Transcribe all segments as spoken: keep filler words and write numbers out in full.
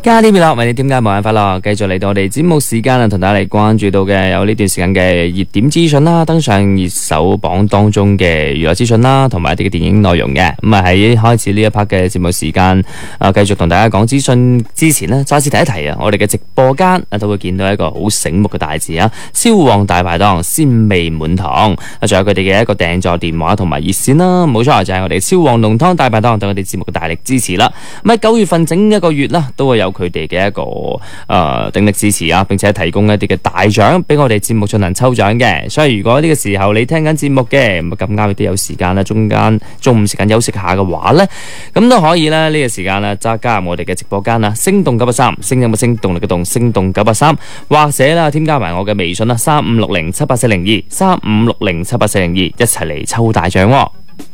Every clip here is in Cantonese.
加啲樂，為你點解冇辦法咯？繼續嚟到我哋節目時間啊，同大家嚟關注到嘅有呢段時間嘅熱點資訊啦，登上熱搜榜當中嘅娛樂資訊啦，同埋一啲嘅電影內容嘅。咁啊喺開始呢一 part 嘅節目時間啊，繼續同大家講資訊之前呢，再次提一提啊，我哋嘅直播間啊都會見到一個好醒目嘅大字啊，超旺大排檔，鮮味滿堂啊，仲有佢哋嘅一個訂座電話同埋熱線啦，冇錯就係我哋超旺濃湯大排檔對我哋節目嘅大力支持啦。咁喺九月份整一個月啦，都會有佢哋嘅一個誒鼎力支持啊，並且提供一啲嘅大獎俾我哋節目進行抽獎嘅。所以如果呢個時候你聽緊節目嘅，咁咁啱亦都有時間啦，中間中午時間休息下嘅話咧，咁都可以咧呢個時間啦，即係加入我哋嘅直播間啦，星動九八三，聲音嘅聲，動力嘅動，星動九八三，或者啦添加埋我嘅微信啦，三五六零七八四零二，三五六零七八四零二，一齊嚟抽大獎喎。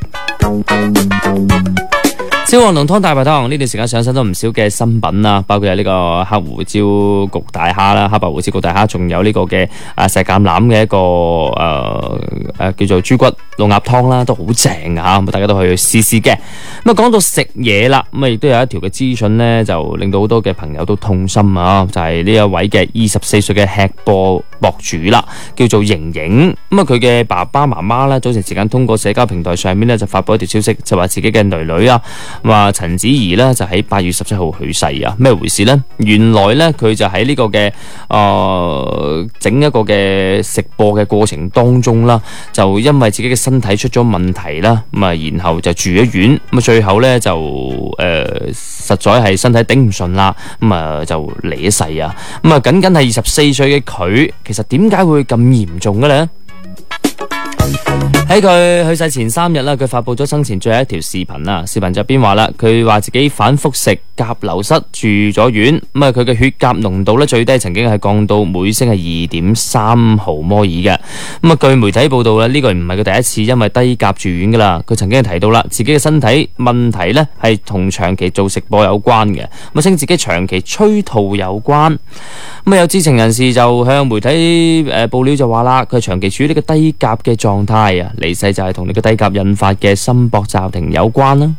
超旺濃湯大排檔呢段時間上新咗唔少嘅新品啦，包括有呢個黑胡椒焗大蝦啦，黑白胡椒焗大蝦，仲有呢個嘅啊石橄欖嘅一個誒誒、呃呃、叫做豬骨老鴨湯啦，都好正啊！咁大家都可以去試試嘅。咁啊講到食嘢啦，咁啊亦都有一條嘅資訊呢，就令到好多嘅朋友都痛心啊！就係、是、呢一位嘅二十四歲嘅吃播博主啦，叫做瑩瑩。咁啊佢嘅爸爸媽媽咧早前時間通過社交平台上面咧就發佈一條消息，就話自己嘅女女啊。話陳子怡呢就喺八月十七號去世啊，咩回事呢？原來呢，佢就喺呢個嘅誒整一個嘅食播嘅過程當中啦，就因為自己嘅身體出咗問題啦，咁啊然後就住咗院，咁啊最後呢，就誒、呃、實在係身體頂唔順啦，咁啊就離咗世啊，咁啊僅僅係二十四歲嘅佢，其實點解會咁嚴重嘅呢？喺佢去世前三日啦，佢發佈咗生前最後一條視頻啦。視頻入邊話啦，佢話自己反覆食鉀流失住咗院，咁啊佢嘅血鉀濃度咧最低曾經係降到每升係二點三毫摩爾嘅。咁啊據媒體報道咧，呢個唔係佢第一次因為低鉀住院噶啦。佢曾經提到啦，自己嘅身體問題咧係同長期做食播有關嘅，咁啊稱自己長期催吐有關。咁啊有知情人士就向媒體誒報料就話啦，佢長期處於呢個低鉀嘅狀態啊，離世就係同呢個低鉀引發嘅心搏驟停有關啦。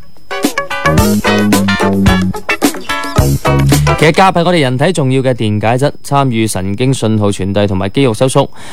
其實鉀係我哋人體重要嘅電解質，參與神經信號傳遞同埋肌肉收縮。